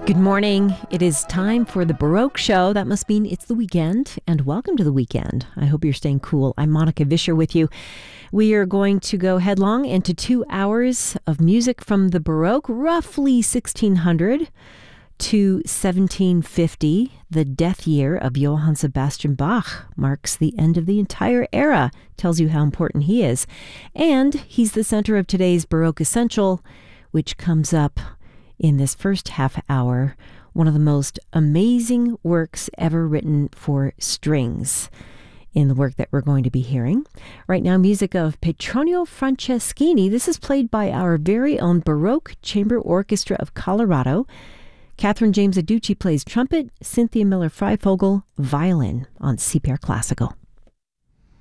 Good morning. It is time for the Baroque Show. That must mean it's the weekend, and welcome to the weekend. I hope you're staying cool. I'm Monica Vischer with you. We are going to go headlong into 2 hours of music from the Baroque, roughly 1600 to 1750. The death year of Johann Sebastian Bach marks the end of the entire era, tells you how important he is. And he's the center of today's Baroque Essential, which comes up in this first half hour, one of the most amazing works ever written for strings in the work that we're going to be hearing. Right now, music of Petronio Franceschini. This is played by our very own Baroque Chamber Orchestra of Colorado. Catherine James Aducci plays trumpet, Cynthia Miller-Freifogel, violin on CPR Classical.